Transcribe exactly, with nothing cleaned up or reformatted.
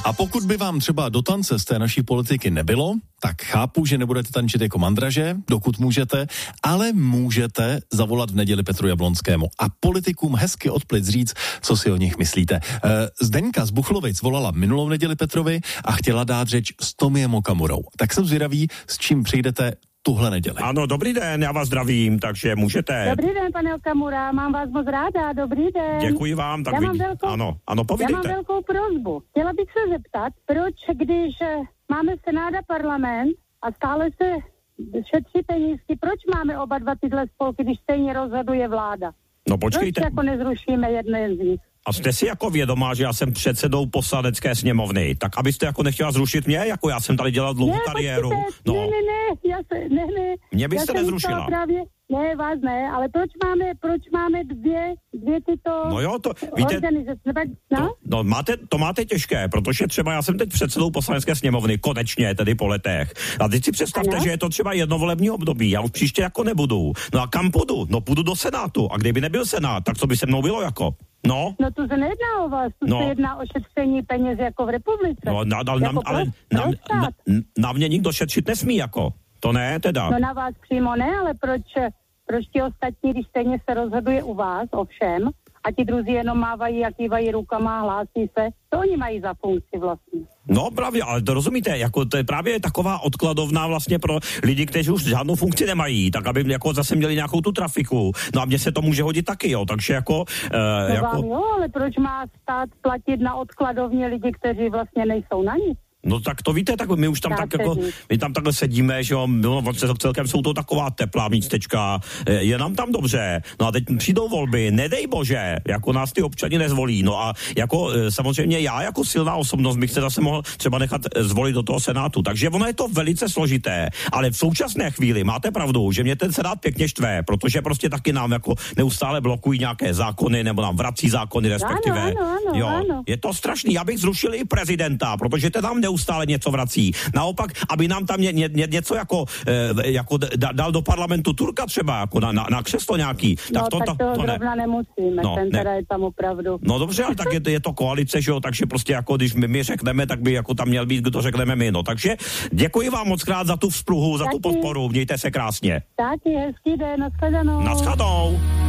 A pokud by vám třeba do tance z té naší politiky nebylo, tak chápu, že nebudete tančit jako mandraže, dokud můžete, ale můžete zavolat v neděli Petru Jablonskému a politikům hezky od plic říct, co si o nich myslíte. Zdeňka z Buchlovic volala minulou neděli Petrovi a chtěla dát řeč s Tomiem Okamurou. Tak jsem zvědavý, s čím přijdete tuhle neděli. Ano, dobrý den, já vás zdravím, takže můžete. Dobrý den, pane Okamura, mám vás moc ráda, dobrý den. Děkuji vám, tak já vidí... mám velkou, ano, ano, povídejte. Já mám velkou prosbu. Chtěla bych se zeptat, proč, když máme Senát a parlament a stále se šetří penízky, proč máme oba dva tyhle spolky, když stejně rozhoduje vláda? No počkejte. Proč jako nezrušíme jeden z nich? A jste si jako vědomá, že já jsem předsedou Poslanecké sněmovny, tak abyste jako nechtěla zrušit mě, jako já jsem tady dělal dlouhou ne, kariéru. Počkejte, No. Ne, ne, ne, já se, ne, ne. Mě byste já nezrušila. Právě, ne, vás ne, ale proč máme, proč máme dvě, dvě tyto No jo, to, víte, organizace? No? To, no máte, to máte těžké, protože třeba já jsem teď předsedou Poslanecké sněmovny, konečně, tedy po letech. A teď si představte, ano? Že je to třeba jedno volební období, já už příště jako nebudu. No a kam půjdu? No půjdu do Senátu. A kdyby nebyl Senát, tak co by se mnou bylo jako? No. No to se nejedná o vás, to no. se jedná o šetření peněz jako v republice. No, na, na, jako na, ale na, na, na mě nikdo šetřit nesmí, jako. To ne, teda. No na vás přímo ne, ale proč, proč ti ostatní, když stejně se rozhoduje u vás o všem, a ti druzí jenom mávají a kývají rukama, hlásí se, to oni mají za funkci vlastně. No právě, ale to rozumíte, jako to je právě taková odkladovna vlastně pro lidi, kteří už žádnou funkci nemají, tak aby jako zase měli nějakou tu trafiku. No a mně se to může hodit taky, jo, takže jako... Uh, no jako... vám jo, ale proč má stát platit na odkladovně lidi, kteří vlastně nejsou na nic? No tak to víte, tak my už tam tak, tak jako, my tam takhle sedíme, že jo, no, celkem jsou to taková teplá místečka, je nám tam dobře, no a teď přijdou volby, nedej bože, jako nás ty občani nezvolí, no a jako samozřejmě já jako silná osobnost bych se zase mohl třeba nechat zvolit do toho Senátu, takže ono je to velice složité, ale v současné chvíli máte pravdu, že mě ten Senát pěkně štve, protože prostě taky nám jako neustále blokují nějaké zákony, nebo nám vrací zákony respektive, ano, ano, ano, jo, ano. je to strašný, já bych zrušil i prezidenta, protože ten nám neustále něco vrací. Naopak, aby nám tam ně, ně, něco jako, eh, jako da, dal do parlamentu Turka třeba, jako na, na, na křeslo nějaký. Tak no to, tak to, toho to zrovna ne. nemusíme, no, ten ne. teda je tam opravdu. No dobře, ale tak je, je to koalice, že jo, takže prostě jako když my, my řekneme, tak by jako tam měl být, kdo řekneme my, no. Takže děkuji vám moc krát za tu vzpruhu, za taky, tu podporu, mějte se krásně. Taky, hezký den, nashledanou. Nashledanou.